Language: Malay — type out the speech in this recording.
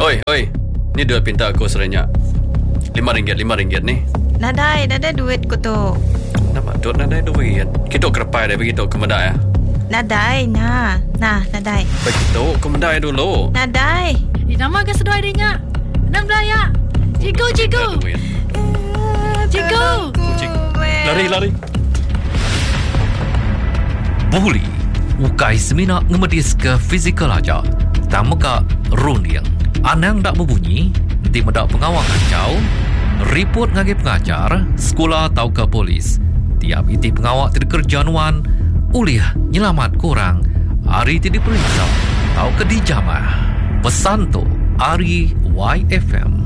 Oi. Ni duit pinta aku serenyak. RM5 ni. Nadai duit ko tu. Nama duk nadai duit. Kita kerepai dah begitu ke medai ya. Nadai, nadai. Begitu ke medai dulu. Nadai. Nama ke sedoi dia. Enam belaya. Cikgu. Cikgu. Lari. Buli ukai semina ngemedis ke fizikal aja. Tamuka runiang. Anang dak berbunyi, nanti medak pengawal kacau, report ngagi pengajar, sekolah atau ke polis. Tiap iti pengawal tidak kerjaan uliah nyelamat korang, hari tidak diperiksa, atau ke dijamah. Pesan tu, Ari YFM.